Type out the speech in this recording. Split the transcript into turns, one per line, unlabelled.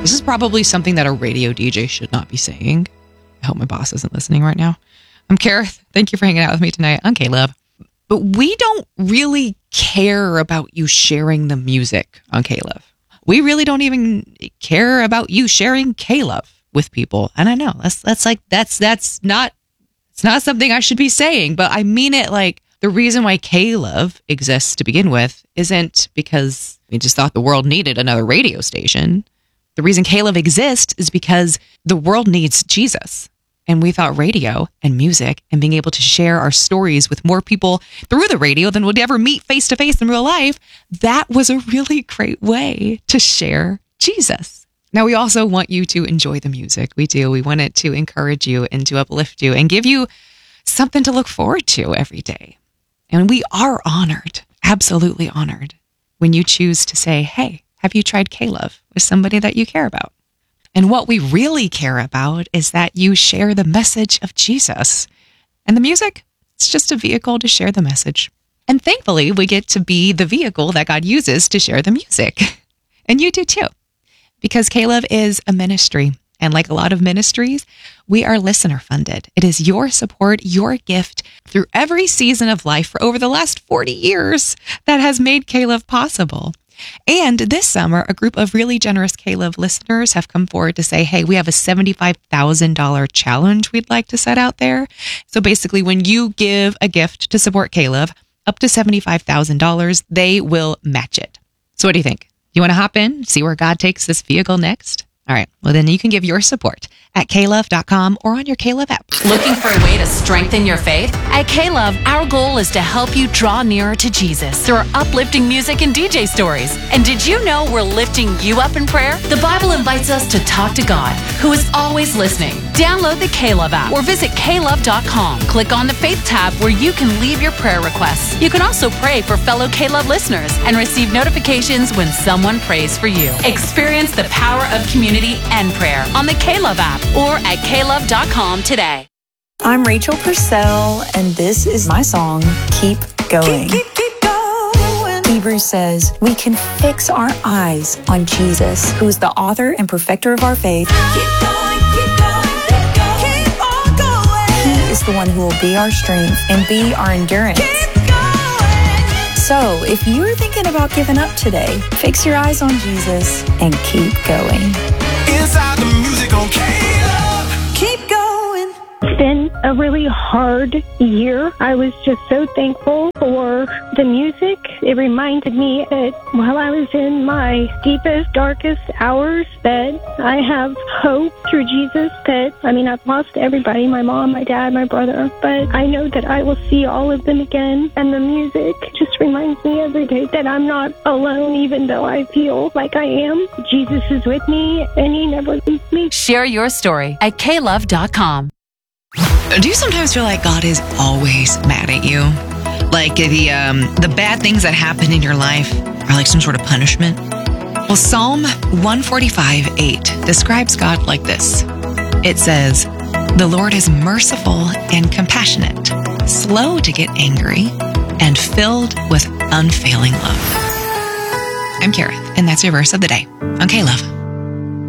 This is probably something that a radio DJ should not be saying. I hope my boss isn't listening right now. I'm Kareth. Thank you for hanging out with me tonight on K-Love. But we don't really care about you sharing the music on K-Love. We really don't even care about you sharing K-Love with people. And I know that's not something I should be saying, but I mean it. Like, the reason why K-Love exists to begin with isn't because we just thought the world needed another radio station. The reason K-Love exists is because the world needs Jesus. And we thought radio and music and being able to share our stories with more people through the radio than would ever meet face to face in real life, that was a really great way to share Jesus. Now, we also want you to enjoy the music. We do. We want it to encourage you and to uplift you and give you something to look forward to every day. And we are honored, absolutely honored, when you choose to say, hey, have you tried K-Love with somebody that you care about? And what we really care about is that you share the message of Jesus. And the music, it's just a vehicle to share the message. And thankfully, we get to be the vehicle that God uses to share the music. And you do too. Because K-Love is a ministry. And like a lot of ministries, we are listener funded. It is your support, your gift through every season of life for over the last 40 years that has made K-Love possible. And this summer, a group of really generous K-Love listeners have come forward to say, hey, we have a $75,000 challenge we'd like to set out there. So basically, when you give a gift to support K-Love, up to $75,000, they will match it. So what do you think? You want to hop in, see where God takes this vehicle next? All right, well, then you can give your support at klove.com or on your K-Love app.
Looking for a way to strengthen your faith? At K-Love, our goal is to help you draw nearer to Jesus through our uplifting music and DJ stories. And did you know we're lifting you up in prayer? The Bible invites us to talk to God, who is always listening. Download the K-Love app or visit klove.com. Click on the Faith tab where you can leave your prayer requests. You can also pray for fellow K-Love listeners and receive notifications when someone prays for you. Experience the power of community and prayer on the K-Love app or at klove.com today.
I'm Rachel Purcell, and this is my song, Keep Going.
Keep going.
Hebrews says we can fix our eyes on Jesus, who is the author and perfecter of our faith.
Keep going, keep going, keep going. Keep on going.
He is the one who will be our strength and be our endurance.
Keep going.
So if you're thinking about giving up today, fix your eyes on Jesus and keep going.
Inside the music on K-Love. Keep going.
It's been a really hard year. I was just so thankful for the music. It reminded me that while I was in my deepest, darkest hours, that I have hope through Jesus. I've lost everybody, my mom, my dad, my brother, but I know that I will see all of them again. And the music just reminds me every day that I'm not alone, even though I feel like I am. Jesus is with me, and he never leaves me.
Share your story at klove.com.
Do you sometimes feel like God is always mad at you? Like the bad things that happen in your life are like some sort of punishment? Well, Psalm 145:8 describes God like this. It says, "The Lord is merciful and compassionate, slow to get angry, and filled with unfailing love." I'm Kareth, and that's your verse of the day on K-Love.